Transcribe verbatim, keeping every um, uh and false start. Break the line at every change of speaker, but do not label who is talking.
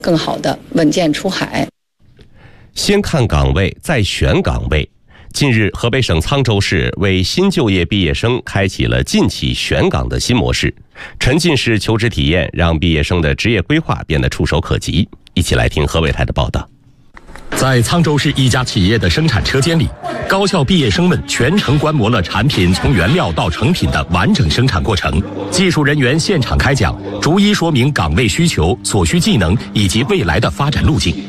更好的稳健出海。
先看岗位，再选岗位。近日，河北省沧州市为新就业毕业生开启了近期选岗的新模式，沉浸式求职体验让毕业生的职业规划变得触手可及。一起来听河北台的报道。
在沧州市一家企业的生产车间里，高校毕业生们全程观摩了产品从原料到成品的完整生产过程。技术人员现场开讲，逐一说明岗位需求、所需技能以及未来的发展路径。